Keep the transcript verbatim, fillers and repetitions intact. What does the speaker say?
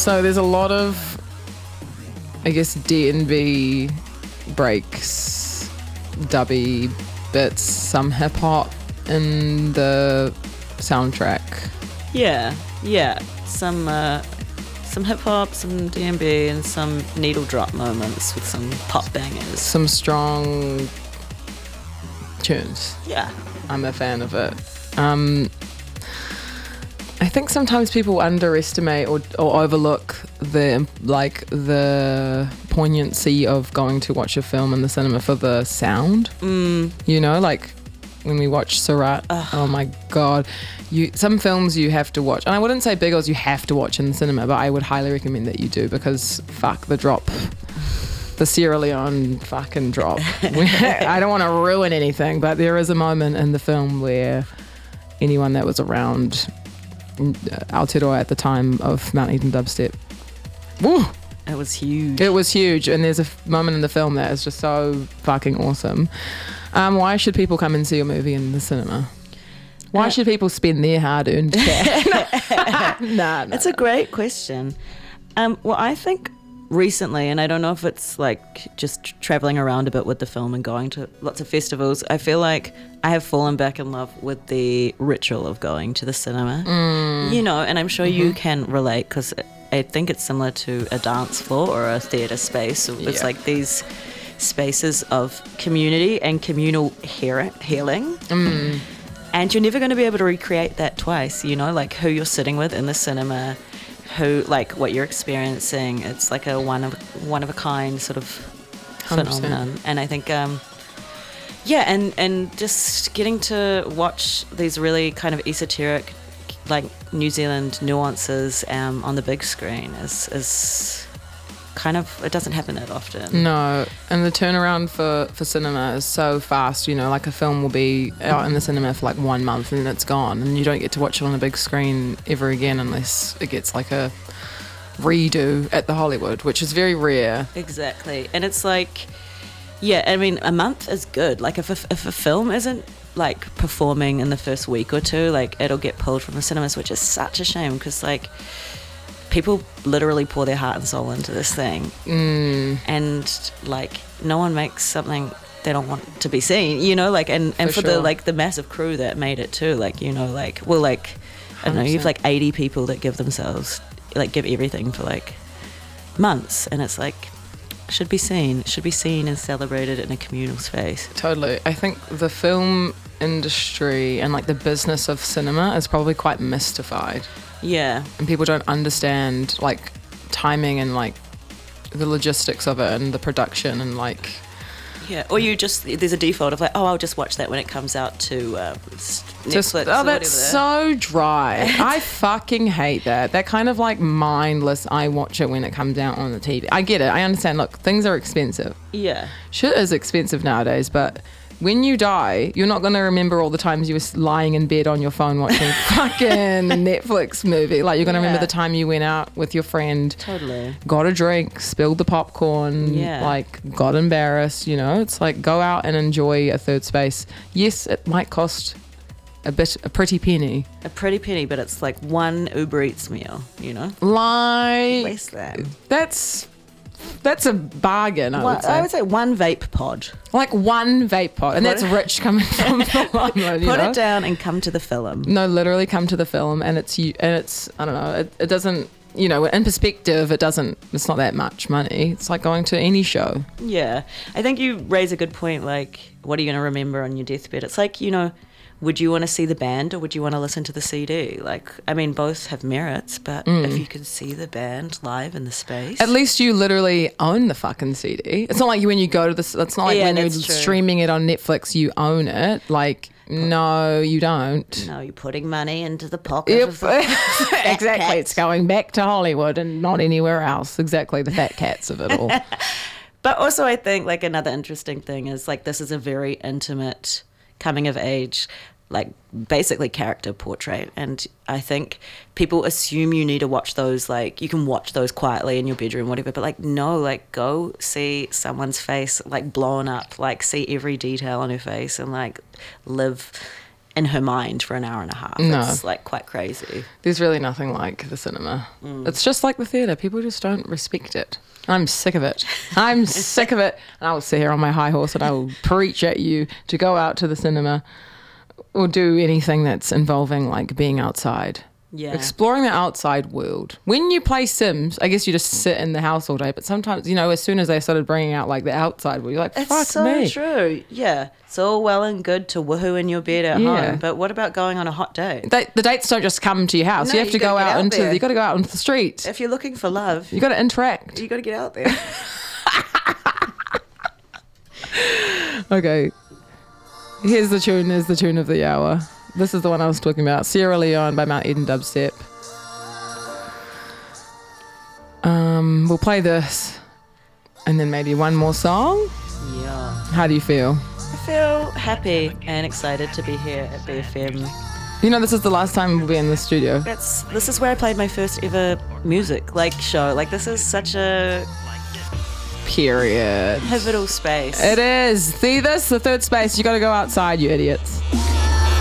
So there's a lot of, I guess, D and B breaks, dubby bits, some hip hop in the soundtrack. Yeah, yeah. Some uh, some hip hop, some D and B, and some needle drop moments with some pop bangers. Some strong tunes. Yeah. I'm a fan of it. Um, I think sometimes people underestimate or, or overlook the like the poignancy of going to watch a film in the cinema for the sound. Mm. You know, like when we watch Surat. Ugh. Oh my god, you some films you have to watch, and I wouldn't say Biggles you have to watch in the cinema, but I would highly recommend that you do, because fuck the drop. The Sierra Leone fucking drop. I don't want to ruin anything, but there is a moment in the film where anyone that was around Aotearoa at the time of Mount Eden dubstep, woo, It was huge. it was huge. And there's a f- moment in the film that is just so fucking awesome. Um, why should people come and see a movie in the cinema? Why Uh, should people spend their hard-earned cash? nah, nah. It's a great question. Um, well, I think recently, and I don't know if it's like just traveling around a bit with the film and going to lots of festivals, I feel like I have fallen back in love with the ritual of going to the cinema. Mm. You know, and I'm sure Mm-hmm. you can relate, because I think it's similar to a dance floor or a theatre space. It's Yeah. like these spaces of community and communal hear- healing. Mm. And you're never going to be able to recreate that twice, you know, like who you're sitting with in the cinema, who, like, what you're experiencing. It's like a one of one of a kind sort of one hundred percent. phenomenon. And I think, um, yeah, and, and just getting to watch these really kind of esoteric, like New Zealand nuances um, on the big screen is is kind of, it doesn't happen that often. No, and the turnaround for, for cinema is so fast, you know, like a film will be out in the cinema for like one month and then it's gone, and you don't get to watch it on a big screen ever again unless it gets like a redo at the Hollywood, which is very rare. Exactly. And it's like, yeah, I mean, a month is good. Like if a, if a film isn't like performing in the first week or two, like it'll get pulled from the cinemas, which is such a shame, because like people literally pour their heart and soul into this thing. Mm, And like no one makes something they don't want to be seen, you know, like, and, and For for, the sure. like the massive crew that made it too, like, you know, like, well, like, I don't know, you have one hundred percent. like eighty people that give themselves, like give everything for like months, and it's like, should be seen, should be seen and celebrated in a communal space. totally. I think the film industry and like the business of cinema is probably quite mystified, Yeah. and people don't understand like timing and like the logistics of it and the production and like Yeah, or you just, there's a default of like, oh, I'll just watch that when it comes out to um, s- Netflix just, or oh, whatever. that's so dry. I fucking hate that. That kind of like mindless, I watch it when it comes out on the T V. I get it. I understand. Look, things are expensive. Yeah. Shit is expensive nowadays, but when you die, you're not going to remember all the times you were lying in bed on your phone watching fucking Netflix movie. Like, you're going to remember Yeah. the time you went out with your friend, Totally. got a drink, spilled the popcorn, Yeah. like got embarrassed, you know? It's like, go out and enjoy a third space. Yes, it might cost a bit, a pretty penny. A pretty penny, but it's like one Uber Eats meal, you know? Like, Waste that. that's that's a bargain, I One, would say. I would say one vape pod. Like one vape pod, and that's rich coming from Philomon, you Put know? it down and come to the film. No, literally come to the film, and it's you, and it's I don't know, it, it doesn't, you know, in perspective, it doesn't, it's not that much money. It's like going to any show. Yeah. I think you raise a good point, like, what are you going to remember on your deathbed? It's like, you know, would you want to see the band or would you want to listen to the C D? Like, I mean, both have merits, but if you can see the band live in the space. At least you literally own the fucking C D. It's not like you when you go to this. It's not like Yeah, when you're that's true. streaming it on Netflix, you own it. Like, no, you don't. No, you're putting money into the pocket Yep. of the fat Exactly. cats. It's going back to Hollywood and not anywhere else. Exactly. The fat cats of it all. But also, I think like another interesting thing is like this is a very intimate coming of age, like basically character portrait. And I think people assume you need to watch those, like you can watch those quietly in your bedroom, whatever. But like, no, like go see someone's face like blown up, like see every detail on her face and like live in her mind for an hour and a half. No. It's like quite crazy. There's really nothing like the cinema. Mm. It's just like the theatre. People just don't respect it. I'm sick of it. I'm sick of it. And I will sit here on my high horse and I will preach at you to go out to the cinema or do anything that's involving like being outside. Yeah. Exploring the outside world. When you play Sims, I guess you just sit in the house all day. But sometimes, you know, as soon as they started bringing out like the outside world, you're like, fuck It's so me. true. Yeah. It's all well and good to woohoo in your bed at Yeah. home. But what about going on a hot date? They, the dates don't just come to your house. No, you have you to go gotta get out out into there. you got to go out into the street. If you're looking for love, You got to interact. you got to get out there. Okay. Here's the tune. Here's the tune of the hour. This is the one I was talking about. Sierra Leone by Mount Eden Dubstep. Um, we'll play this, and then maybe one more song. Yeah. How do you feel? I feel happy and excited to be here at B F M. You know, this is the last time we'll be in the studio. That's this is where I played my first ever music like show. Like this is such a Period. pivotal space. It is. See this? The third space. You got to go outside, you idiots.